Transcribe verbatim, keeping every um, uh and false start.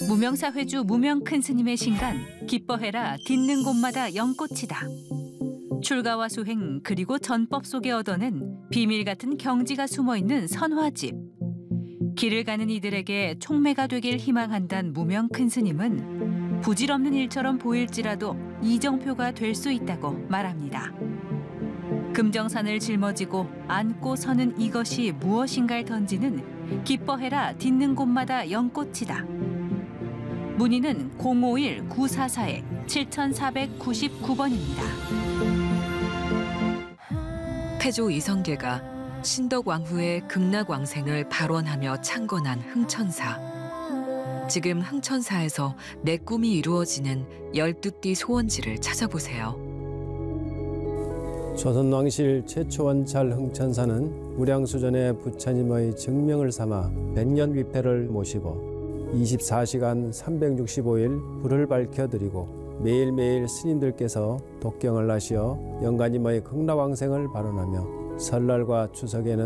무명사회주 무명 큰 스님의 신간 기뻐해라 딛는 곳마다 연꽃이다. 출가와 수행 그리고 전법 속에 얻어낸 비밀 같은 경지가 숨어있는 선화집. 길을 가는 이들에게 촉매가 되길 희망한단 무명 큰 스님은 부질없는 일처럼 보일지라도 이정표가 될 수 있다고 말합니다. 금정산을 짊어지고 안고 서는 이것이 무엇인가를 던지는 기뻐해라 딛는 곳마다 연꽃이다. 문의는 공오일 구사사 칠사구구 번입니다. 태조 이성계가 신덕왕후의 극락왕생을 발원하며 창건한 흥천사. 지금 흥천사에서 내 꿈이 이루어지는 열두 띠 소원지를 찾아보세요. 조선왕실 최초 원찰 흥천사는 무량수전의 부처님의 증명을 삼아 백년 위패를 모시고 이십사 시간 삼백육십오 일 불을 밝혀드리고 매일매일 스님들께서 독경을 하시어 영가님의 극락왕생을 발언하며 설날과 추석에는